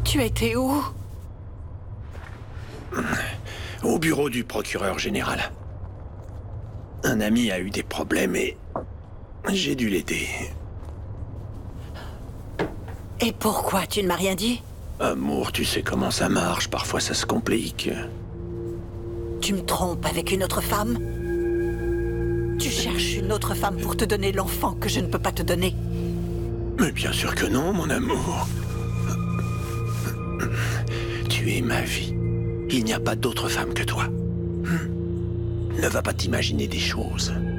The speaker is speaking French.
Tu étais où? Au bureau du procureur général. Un ami a eu des problèmes et... j'ai dû l'aider. Et pourquoi tu ne m'as rien dit? Amour, tu sais comment ça marche, parfois ça se complique. Tu me trompes avec une autre femme? Tu cherches une autre femme pour te donner l'enfant que je ne peux pas te donner? Mais bien sûr que non, mon amour. Tu es ma vie. Il n'y a pas d'autre femme que toi. Ne va pas t'imaginer des choses.